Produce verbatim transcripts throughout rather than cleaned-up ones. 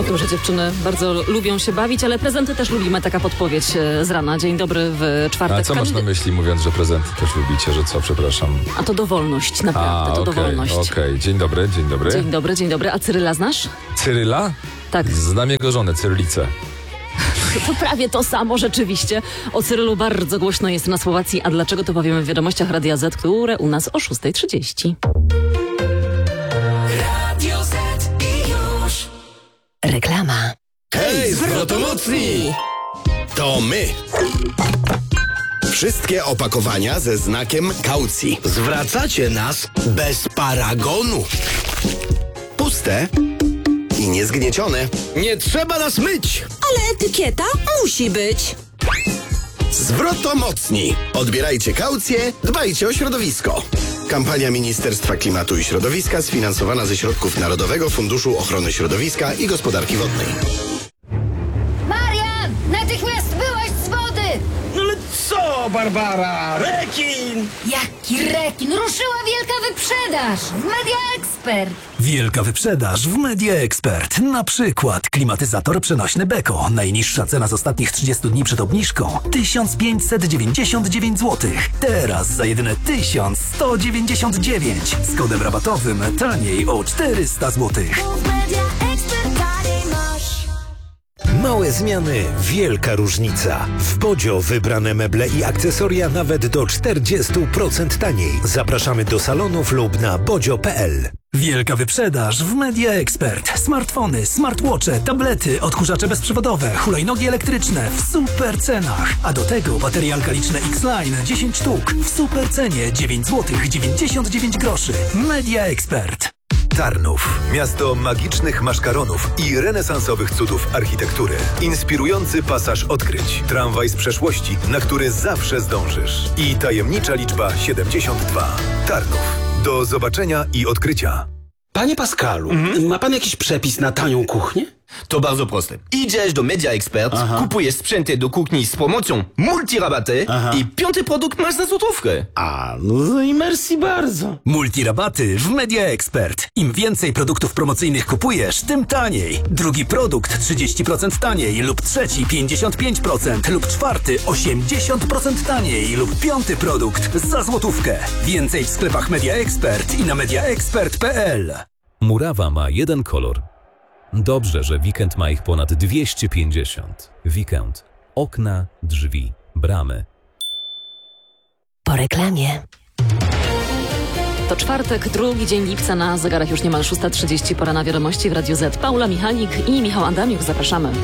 O tym, że dziewczyny bardzo lubią się bawić, ale prezenty też lubimy. Taka podpowiedź z rana. Dzień dobry w czwartek. A co masz na myśli, mówiąc, że prezenty też lubicie, że co, przepraszam? A to dowolność, naprawdę, A, to okay, dowolność. Okej, okay. Dzień dobry, dzień dobry. Dzień dobry, dzień dobry. A Cyryla znasz? Cyryla? Tak. Znam jego żonę, Cyrylicę. To prawie to samo rzeczywiście. O Cyrylu bardzo głośno jest na Słowacji, a dlaczego to powiemy w wiadomościach Radia Z, które u nas o szósta trzydzieści. Radio Z i już. Reklama. Hej, zwrotomocni! To my. Wszystkie opakowania ze znakiem kaucji. Zwracacie nas bez paragonu. Puste i niezgniecione. Nie trzeba nas myć. Ale etykieta musi być. Zwrotomocni. Odbierajcie kaucję, dbajcie o środowisko. Kampania Ministerstwa Klimatu i Środowiska sfinansowana ze środków Narodowego Funduszu Ochrony Środowiska i Gospodarki Wodnej. Marian! Natychmiast wyłaź z wody! No ale co, Barbara? Rekin! Jaki rekin? Ruszyła wielka wyprzedaż w Media Expert. Wielka wyprzedaż w Media Expert. Na przykład klimatyzator przenośny Beko. Najniższa cena z ostatnich trzydziestu dni przed obniżką tysiąc pięćset dziewięćdziesiąt dziewięć złotych. Teraz za jedyne tysiąc sto dziewięćdziesiąt dziewięć. Z kodem rabatowym taniej o czterysta złotych. Małe zmiany, wielka różnica. W Bodzio wybrane meble i akcesoria nawet do czterdzieści procent taniej. Zapraszamy do salonów lub na bodzio kropka p l. Wielka wyprzedaż w Media Expert. Smartfony, smartwatche, tablety, odkurzacze bezprzewodowe, hulajnogi elektryczne w super cenach. A do tego baterie alkaliczne X-Line dziesięć sztuk w super cenie dziewięć złotych dziewięćdziesiąt dziewięć groszy. Media Expert. Tarnów. Miasto magicznych maszkaronów i renesansowych cudów architektury. Inspirujący pasaż odkryć. Tramwaj z przeszłości, na który zawsze zdążysz. I tajemnicza liczba siedemdziesiąt dwa. Tarnów. Do zobaczenia i odkrycia. Panie Pascalu, mhm. ma pan jakiś przepis na tanią kuchnię? To bardzo proste. Idziesz do Media Expert, Aha. kupujesz sprzęty do kuchni z promocją multirabaty Aha. i piąty produkt masz za złotówkę. A, no i merci bardzo. Multirabaty w Media Expert. Im więcej produktów promocyjnych kupujesz, tym taniej. Drugi produkt trzydzieści procent taniej lub trzeci pięćdziesiąt pięć procent lub czwarty osiemdziesiąt procent taniej lub piąty produkt za złotówkę. Więcej w sklepach Media Expert i na media expert kropka p l. Murawa ma jeden kolor. Dobrze, że Weekend ma ich ponad dwieście pięćdziesiąt. Weekend. Okna, drzwi, bramy. Po reklamie. To czwartek, drugi dzień lipca, na zegarach już niemal szósta trzydzieści. Pora na wiadomości w Radiu Z. Paula Michalik i Michał Adamiuk. Zapraszamy.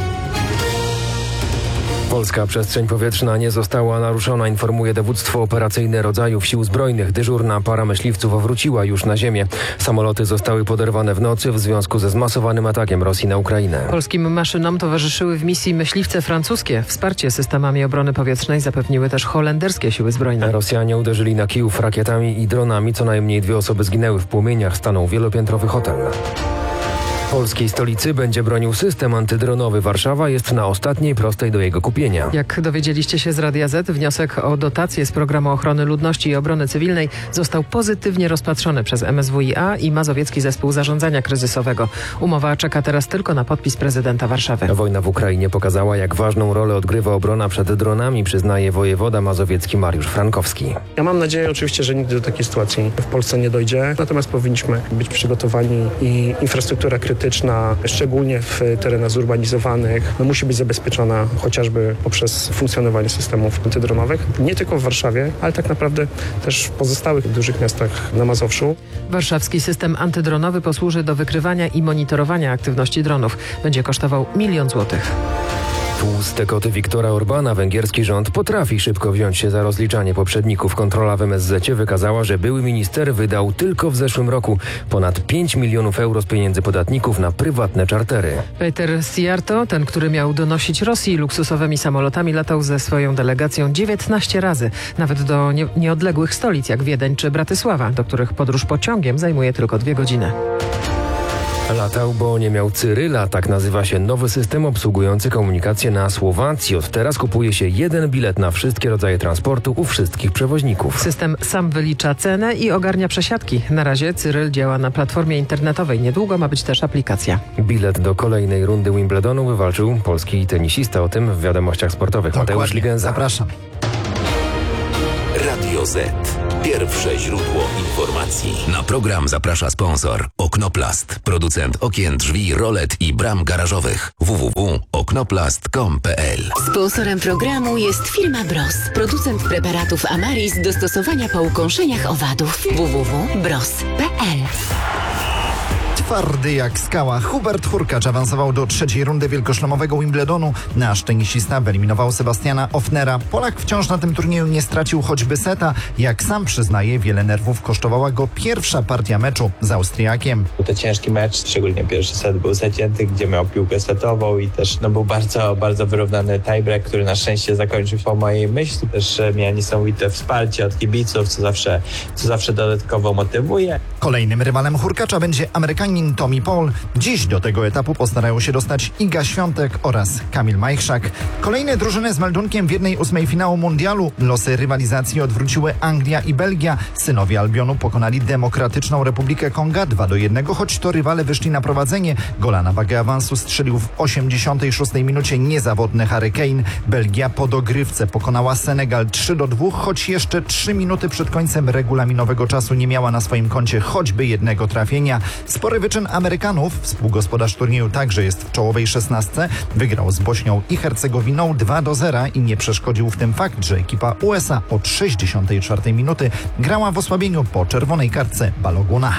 Polska przestrzeń powietrzna nie została naruszona, informuje dowództwo operacyjne rodzajów sił zbrojnych. Dyżurna para myśliwców wróciła już na ziemię. Samoloty zostały poderwane w nocy w związku ze zmasowanym atakiem Rosji na Ukrainę. Polskim maszynom towarzyszyły w misji myśliwce francuskie. Wsparcie systemami obrony powietrznej zapewniły też holenderskie siły zbrojne. Rosjanie uderzyli na Kijów rakietami i dronami. Co najmniej dwie osoby zginęły w płomieniach. Stanął wielopiętrowy hotel. Polskiej stolicy będzie bronił system antydronowy. Warszawa jest na ostatniej prostej do jego kupienia. Jak dowiedzieliście się z Radia Z, wniosek o dotację z Programu Ochrony Ludności i Obrony Cywilnej został pozytywnie rozpatrzony przez M S W i A i Mazowiecki Zespół Zarządzania Kryzysowego. Umowa czeka teraz tylko na podpis prezydenta Warszawy. Wojna w Ukrainie pokazała, jak ważną rolę odgrywa obrona przed dronami, przyznaje wojewoda mazowiecki Mariusz Frankowski. Ja mam nadzieję oczywiście, że nigdy do takiej sytuacji w Polsce nie dojdzie, natomiast powinniśmy być przygotowani i infrastruktura krytyczna, szczególnie w terenach zurbanizowanych, no musi być zabezpieczona chociażby poprzez funkcjonowanie systemów antydronowych. Nie tylko w Warszawie, ale tak naprawdę też w pozostałych dużych miastach na Mazowszu. Warszawski system antydronowy posłuży do wykrywania i monitorowania aktywności dronów. Będzie kosztował milion złotych. Tłuste koty Viktora Orbana. Węgierski rząd potrafi szybko wziąć się za rozliczanie poprzedników. Kontrola w M S Z wykazała, że były minister wydał tylko w zeszłym roku ponad pięć milionów euro z pieniędzy podatników na prywatne czartery. Peter Sijarto, ten, który miał donosić Rosji luksusowymi samolotami, latał ze swoją delegacją dziewiętnaście razy, nawet do nie- nieodległych stolic jak Wiedeń czy Bratysława, do których podróż pociągiem zajmuje tylko dwie godziny. Latał, bo nie miał Cyryla. Tak nazywa się nowy system obsługujący komunikację na Słowacji. Od teraz kupuje się jeden bilet na wszystkie rodzaje transportu u wszystkich przewoźników. System sam wylicza cenę i ogarnia przesiadki. Na razie Cyryl działa na platformie internetowej. Niedługo ma być też aplikacja. Bilet do kolejnej rundy Wimbledonu wywalczył polski tenisista. O tym w wiadomościach sportowych. Mateusz Ligenza. Zapraszam. Radio Z. Pierwsze źródło informacji. Na program zaprasza sponsor Oknoplast, producent okien, drzwi, rolet i bram garażowych. w w w kropka oknoplast kropka com kropka p l. Sponsorem programu jest firma Bros, producent preparatów Amaris do stosowania po ukąszeniach owadów. w w w kropka bros kropka p l. Twardy jak skała, Hubert Hurkacz awansował do trzeciej rundy wielkoszlemowego Wimbledonu. Nasz tenisista wyeliminował Sebastiana Ofnera. Polak wciąż na tym turnieju nie stracił choćby seta. Jak sam przyznaje, wiele nerwów kosztowała go pierwsza partia meczu z Austriakiem. Był to ciężki mecz, szczególnie pierwszy set był zacięty, gdzie miał piłkę setową i też no, był bardzo, bardzo wyrównany tiebreak, który na szczęście zakończył po mojej myśli. Też miał niesamowite wsparcie od kibiców, co zawsze, co zawsze dodatkowo motywuje. Kolejnym rywalem Hurkacza będzie Amerykanin Tommy Paul. Dziś do tego etapu postarają się dostać Iga Świątek oraz Kamil Majchrzak. Kolejne drużyny z meldunkiem w jednej ósmej finału mundialu. Losy rywalizacji odwróciły Anglia i Belgia. Synowie Albionu pokonali Demokratyczną Republikę Konga dwa do jednego, choć to rywale wyszli na prowadzenie. Gola na wagę awansu strzelił w osiemdziesiątej szóstej minucie niezawodny Harry Kane. Belgia po dogrywce pokonała Senegal trzy do dwóch, choć jeszcze trzy minuty przed końcem regulaminowego czasu nie miała na swoim koncie choćby jednego trafienia. Spory wyczyn Amerykanów, współgospodarz turnieju także jest w czołowej szesnastce, wygrał z Bośnią i Hercegowiną dwa do zera i nie przeszkodził w tym fakt, że ekipa U S A od sześćdziesiątej czwartej minuty grała w osłabieniu po czerwonej kartce Baloguna.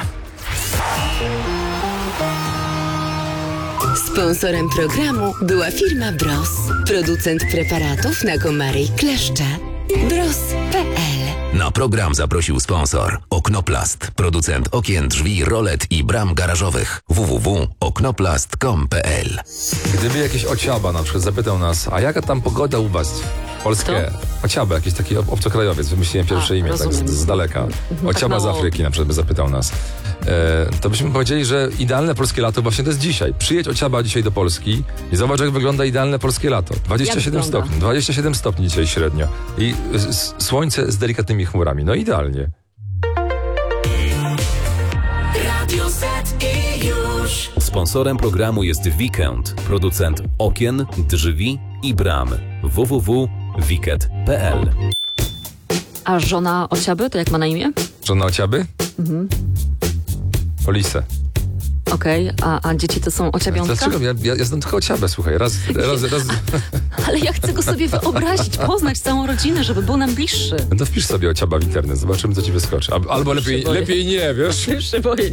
Sponsorem programu była firma Bros, producent preparatów na komary i kleszcze. bros kropka p l. Na program zaprosił sponsor Oknoplast, producent okien, drzwi, rolet i bram garażowych. w w w kropka oknoplast kropka com kropka p l. Gdyby jakiś Ociaba na przykład zapytał nas, a jaka tam pogoda u was? Polskie. Ociaba, jakiś taki obcokrajowiec, wymyśliłem pierwsze a, imię tak z, z daleka. Ociaba tak z Afryki na przykład by zapytał nas. E, to byśmy powiedzieli, że idealne polskie lato właśnie to jest dzisiaj. Przyjedź Ociaba dzisiaj do Polski i zobacz, jak wygląda idealne polskie lato. dwadzieścia siedem stopni. dwadzieścia siedem stopni dzisiaj średnio. I s- słońce z delikatnymi chmurami. No idealnie. Radio Z i już. Sponsorem programu jest Weekend, producent okien, drzwi i bram. w w w kropka wiket kropka p l. A żona Ociaby, to jak ma na imię? Żona Ociaby? Mhm. Polise. Okej, okay. a, a dzieci to są Ociabiątka? Dlaczego? Ja, ja, ja znam tylko Ociabę, słuchaj, raz, raz, raz. Ale ja chcę go sobie wyobrazić, poznać całą rodzinę, żeby był nam bliższy. No to wpisz sobie Ociaba w internet, zobaczymy, co ci wyskoczy. Albo lepiej, lepiej nie, wiesz? Już się boję.